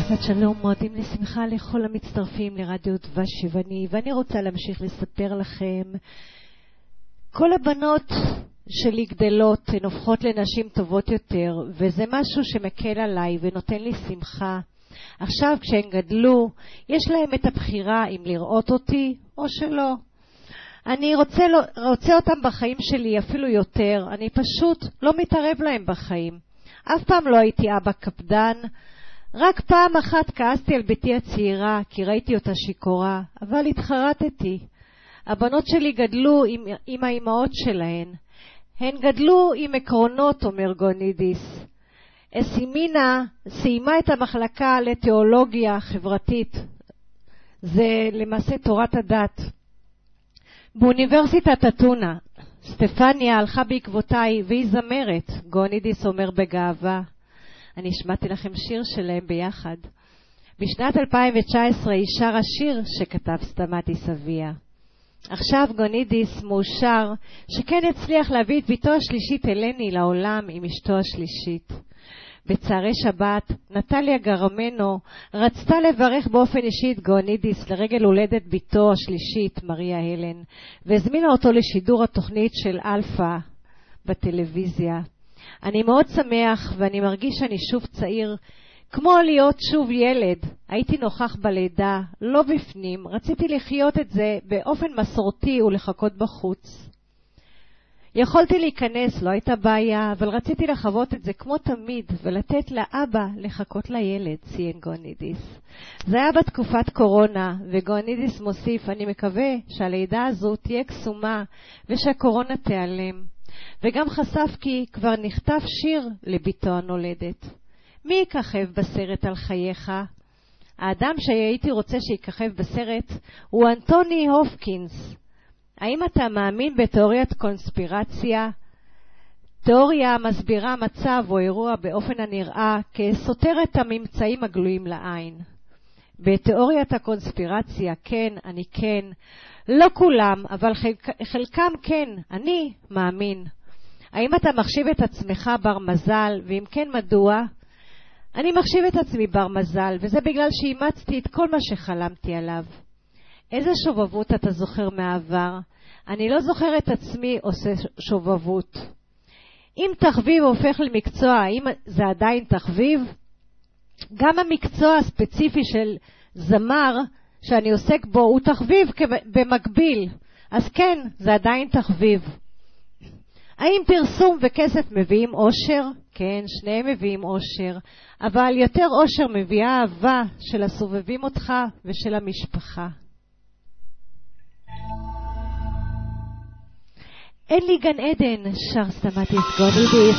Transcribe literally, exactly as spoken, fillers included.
שבת שלום, מועדים לשמחה לכל המצטרפים לרדיו דבש יווני, ואני רוצה להמשיך לספר לכם. כל הבנות שלי גדלות, הן הופכות לנשים טובות יותר, וזה משהו שמקל עליי ונותן לי שמחה. עכשיו כשהן גדלו, יש להם את הבחירה אם לראות אותי או שלא. אני רוצה, רוצה אותם בחיים שלי אפילו יותר, אני פשוט לא מתערב להם בחיים. אף פעם לא הייתי אבא קפדן, רק פעם אחת כעסתי על ביתי הצעירה, כי ראיתי אותה שיקורה, אבל התחרטתי. הבנות שלי גדלו עם, עם האימהות שלהן. הן גדלו עם עקרונות, אומר גונידיס. אסימינה סיימה את המחלקה לתיאולוגיה חברתית. זה למעשה תורת הדת. באוניברסיטת אתונה, סטפניה הלכה בעקבותיי והיא זמרת, גונידיס אומר בגאווה. אני שמעתי לכם שיר שלהם ביחד. בשנת אלפיים תשע עשרה היא שרה שיר שכתב סטמטיס אביה. עכשיו גונידיס מאושר שכן הצליח להביא את ביתו השלישית אלני לעולם עם אשתו השלישית. בצערי שבת נטליה גרמנו רצתה לברך באופן אישי את גונידיס לרגל הולדת ביתו השלישית מריה הלן, והזמינה אותו לשידור התוכנית של אלפא בטלוויזיה. אני מאוד שמח ואני מרגיש שאני שוב צעיר, כמו להיות שוב ילד. הייתי נוכח בלידה, לא בפנים, רציתי לחיות את זה באופן מסורתי ולחכות בחוץ. יכולתי להיכנס, לא הייתה בעיה, אבל רציתי לחוות את זה כמו תמיד ולתת לאבא לחכות לילד, ציין גונידיס. זה היה בתקופת קורונה, וגונידיס מוסיף, אני מקווה שהלידה הזו תהיה קסומה ושהקורונה תיעלם. וגם חשף כי כבר נכתב שיר לביתו הנולדת. מי יככב בסרט על חייך? האדם שהייתי רוצה שיככב בסרט הוא אנטוני הופקינס. האם אתה מאמין בתיאוריית קונספירציה? תיאוריה מסבירה מצב או אירוע באופן הנראה כסותר את הממצאים הגלויים לעין. בתיאוריית הקונספירציה, כן, אני כן. לא כולם, אבל חלק, חלקם כן, אני מאמין. האם אתה מחשיב את עצמך בר מזל, ואם כן מדוע? אני מחשיב את עצמי בר מזל, וזה בגלל שאימצתי את כל מה שחלמתי עליו. איזה שובבות אתה זוכר מהעבר? אני לא זוכר את עצמי עושה שובבות. אם תחביב הופך למקצוע, האם זה עדיין תחביב? גם המקצוע הספציפי של זמר שאני עוסק בו הוא תחביב במקביל. אז כן, זה עדיין תחביב. האם פרסום וכסף מביאים אושר? כן, שניהם מביאים אושר. אבל יותר אושר מביאה אהבה של הסובבים אותך ושל המשפחה. אין לי גן עדן, שר סטמטיס גונידיס.